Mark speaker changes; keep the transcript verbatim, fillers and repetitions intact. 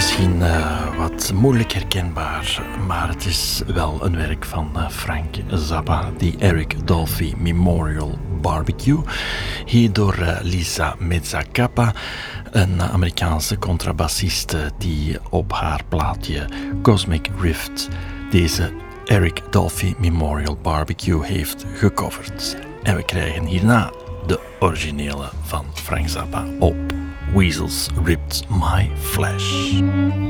Speaker 1: Misschien uh, wat moeilijk herkenbaar, maar het is wel een werk van uh, Frank Zappa, de Eric Dolphy Memorial Barbecue. Hier door uh, Lisa Mezzacappa, een Amerikaanse contrabassiste die op haar plaatje Cosmic Rift deze Eric Dolphy Memorial Barbecue heeft gecoverd. En we krijgen hierna de originele van Frank Zappa op Weasels Ripped My Flesh.